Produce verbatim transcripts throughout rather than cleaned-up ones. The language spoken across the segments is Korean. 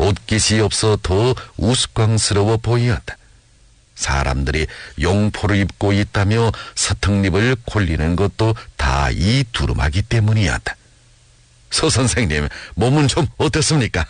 옷깃이 없어 더 우스꽝스러워 보이었다. 사람들이 용포를 입고 있다며 서턱립을 콜리는 것도 다 이 두루마기 때문이었다. 서 선생님, 몸은 좀 어떻습니까?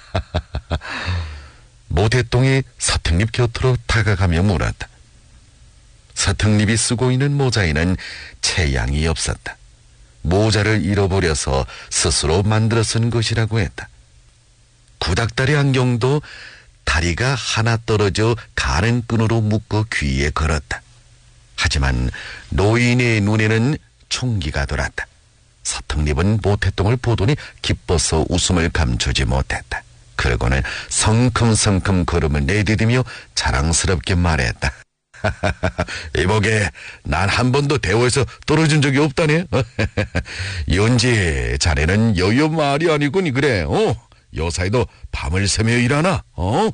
모태똥이 서턱립 곁으로 다가가며 물었다. 서턱립이 쓰고 있는 모자에는 체양이 없었다. 모자를 잃어버려서 스스로 만들어 쓴 것이라고 했다. 구닥다리 안경도 다리가 하나 떨어져 가는 끈으로 묶어 귀에 걸었다. 하지만 노인의 눈에는 총기가 돌았다. 서턱립은 모태똥을 보더니 기뻐서 웃음을 감추지 못했다. 그러고는 성큼성큼 걸음을 내디디며 자랑스럽게 말했다. 이보게, 난 한 번도 대호에서 떨어진 적이 없다네. 연지, 자네는 여여 말이 아니구니. 그래. 어? 요사이도 밤을 새며 일하나? 어?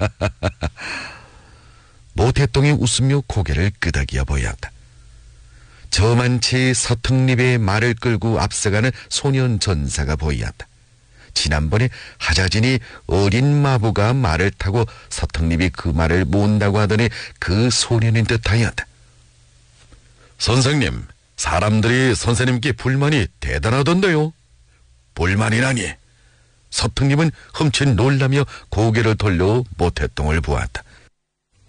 모태똥이 웃으며 고개를 끄덕여 보였다. 저만치 서턱립의 말을 끌고 앞서가는 소년 전사가 보였다. 지난번에 하자진이 어린 마부가 말을 타고 서턱립이 그 말을 몬다고 하더니 그 소년인 듯하였다. 선생님, 사람들이 선생님께 불만이 대단하던데요. 불만이라니? 서턱립은 흠칫 놀라며 고개를 돌려 모태똥을 보았다.